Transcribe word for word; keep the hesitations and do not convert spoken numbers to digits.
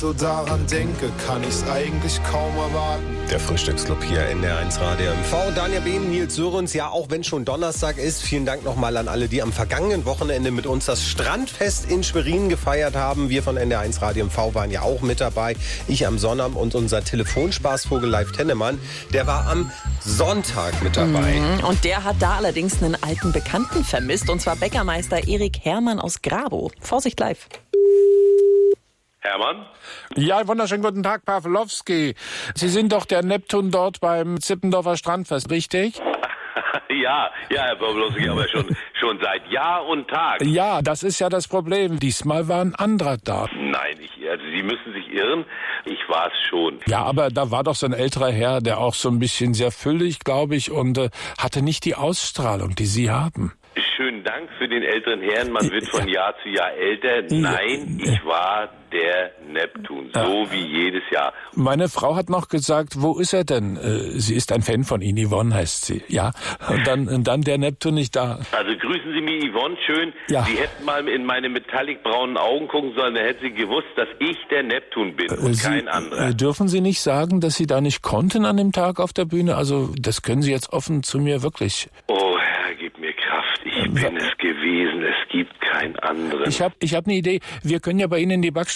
So daran denke, kann ich's eigentlich kaum erwarten. Der Frühstücksclub hier in der eins Radio M V. Daniel Behn, Nils Sörens, ja, auch wenn schon Donnerstag ist, vielen Dank nochmal an alle, die am vergangenen Wochenende mit uns das Strandfest in Schwerin gefeiert haben. Wir von N D R eins Radio M V waren ja auch mit dabei. Ich am Sonnabend und unser Telefonspaßvogel Leif Tennemann, der war am Sonntag mit dabei. Mhm, und der hat da allerdings einen alten Bekannten vermisst, und zwar Bäckermeister Erik Herrmann aus Grabow. Vorsicht, Leif. Hermann? Ja, wunderschönen guten Tag, Pawlowski. Sie sind doch der Neptun dort beim Zippendorfer Strandfest, richtig? ja, ja, Herr Pawlowski, aber schon, schon seit Jahr und Tag. Ja, das ist ja das Problem. Diesmal war ein anderer da. Nein, ich, also Sie müssen sich irren. Ich war es schon. Ja, aber da war doch so ein älterer Herr, der auch so ein bisschen sehr füllig, glaube ich, und äh, hatte nicht die Ausstrahlung, die Sie haben. Schönen Dank für den älteren Herrn. Man wird von Jahr zu Jahr älter. Nein, ich war der Neptun, so wie jedes Jahr. Meine Frau hat noch gesagt, wo ist er denn? Sie ist ein Fan von Ihnen, Yvonne heißt sie, ja. Und dann, und dann der Neptun nicht da. Also grüßen Sie mir Yvonne schön. Ja. Sie hätten mal in meine metallic-braunen Augen gucken sollen, dann hätten Sie gewusst, dass ich der Neptun bin und Sie, kein anderer. Dürfen Sie nicht sagen, dass Sie da nicht konnten an dem Tag auf der Bühne? Also das können Sie jetzt offen zu mir wirklich. Oh Herr, gib mir Kraft. Ich bin es gewesen. Es gibt keinen anderen. Ich habe ich hab eine Idee. Wir können ja bei Ihnen in die Backstube